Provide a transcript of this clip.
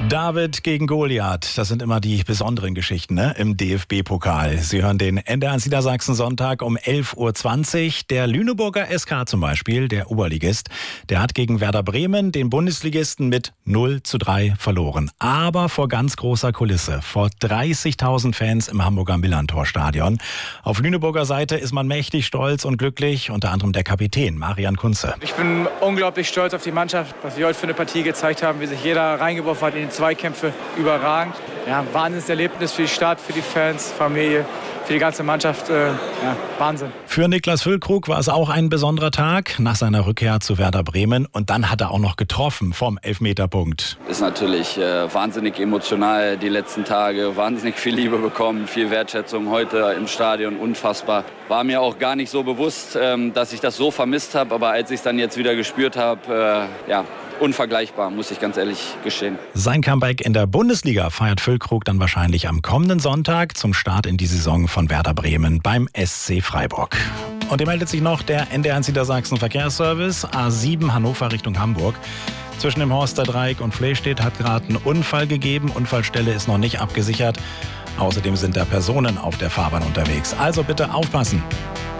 David gegen Goliath, das sind immer die besonderen Geschichten, ne? Im DFB-Pokal. Sie hören den NDR Niedersachsen Sonntag um 11.20 Uhr. Der Lüneburger SK zum Beispiel, der Oberligist, der hat gegen Werder Bremen, den Bundesligisten, mit 0:3 verloren. Aber vor ganz großer Kulisse, vor 30.000 Fans im Hamburger Millerntor-Stadion. Auf Lüneburger Seite ist man mächtig stolz und glücklich, unter anderem der Kapitän Marian Kunze. Ich bin unglaublich stolz auf die Mannschaft, was wir heute für eine Partie gezeigt haben, wie sich jeder reingeworfen hat in die Zweikämpfe, überragend. Ja, Wahnsinnserlebnis für die Stadt, für die Fans, Familie, für die ganze Mannschaft. Wahnsinn. Für Niklas Füllkrug war es auch ein besonderer Tag nach seiner Rückkehr zu Werder Bremen. Und dann hat er auch noch getroffen vom Elfmeterpunkt. Ist natürlich wahnsinnig emotional die letzten Tage. Wahnsinnig viel Liebe bekommen, viel Wertschätzung heute im Stadion. Unfassbar. War mir auch gar nicht so bewusst, dass ich das so vermisst habe. Aber als ich es dann jetzt wieder gespürt habe, unvergleichbar, muss ich ganz ehrlich gestehen. Sein Comeback in der Bundesliga feiert Füllkrug dann wahrscheinlich am kommenden Sonntag zum Start in die Saison von Werder Bremen beim SC Freiburg. Und hier meldet sich noch der NDR Niedersachsen Verkehrsservice, A7 Hannover Richtung Hamburg. Zwischen dem Horster Dreieck und Flehstedt hat gerade einen Unfall gegeben. Unfallstelle ist noch nicht abgesichert. Außerdem sind da Personen auf der Fahrbahn unterwegs. Also bitte aufpassen.